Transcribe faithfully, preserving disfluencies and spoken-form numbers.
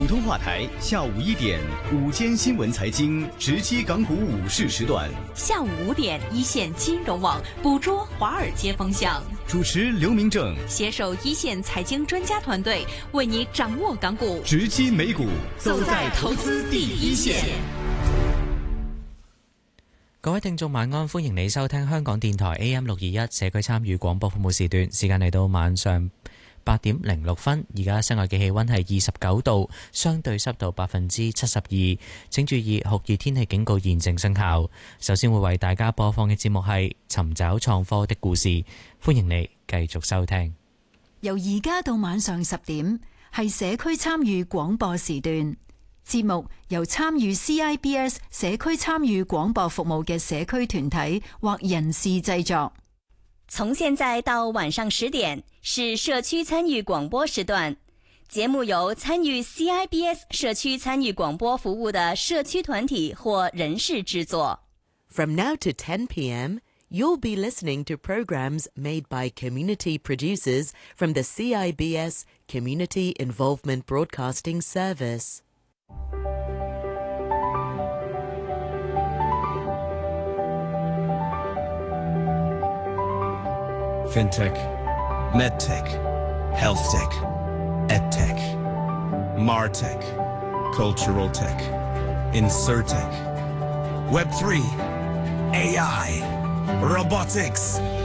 普通话台下午一点午间新闻财经直击港股午市时段， 下午五点一线金融网捕捉华尔街风向， 主持刘明正携手一线财经专家团队为你掌握港股， 直击美股，走在投資第一線。 各位聽眾晚安，歡迎你收聽香港電台 A M 六二一社區參與廣播服務時段，時間嚟到晚上八點零六分，而家室外嘅氣溫係二十九度，相對濕度百分之七十二。請注意酷熱天氣警告現正生效。首先會為大家播放嘅節目係尋找創科的故事，歡迎你繼續收聽。 由而家到晚上十點係社區參與廣播時段，節目由參與 C I B S 社區參與廣播服務嘅社區團體或人士製作。 從現在到晚上十點是社區參與廣播時段，節目由參與 C I B S 社區參與廣播服務的社區團體或人士製作。 From now to ten p.m., you'll be listening to programs made by community producers from the C I B S Community Involvement Broadcasting Service. Fintech, MedTech, HealthTech, EdTech, MarTech, Cultural Tech, InsurTech, Web three, A I, Robotics,